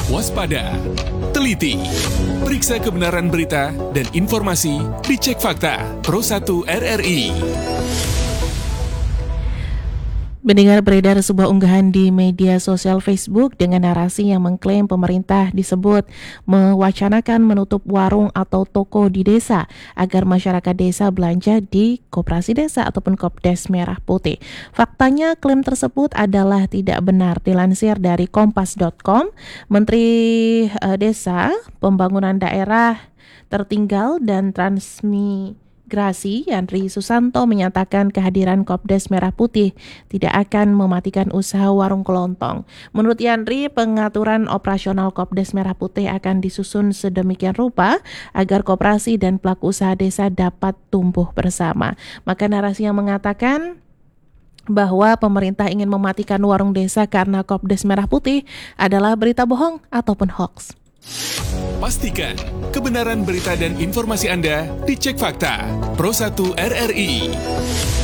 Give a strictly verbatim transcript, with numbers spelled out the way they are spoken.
Waspada, teliti, periksa kebenaran berita dan informasi di Cek Fakta Pro satu R R I. Mendengar beredar sebuah unggahan di media sosial Facebook dengan narasi yang mengklaim pemerintah disebut mewacanakan menutup warung atau toko di desa agar masyarakat desa belanja di Koperasi Desa ataupun Kopdes Merah Putih. Faktanya klaim tersebut adalah tidak benar. Dilansir dari kompas dot com, Menteri uh, Desa, Pembangunan Daerah Tertinggal dan Transmigrasi Yandri Susanto menyatakan kehadiran Kopdes Merah Putih tidak akan mematikan usaha warung kelontong. Menurut Yandri, pengaturan operasional Kopdes Merah Putih akan disusun sedemikian rupa agar koperasi dan pelaku usaha desa dapat tumbuh bersama. Maka narasi yang mengatakan bahwa pemerintah ingin mematikan warung desa karena Kopdes Merah Putih adalah berita bohong ataupun hoax. Pastikan kebenaran berita dan informasi Anda di Cek Fakta Pro satu R R I.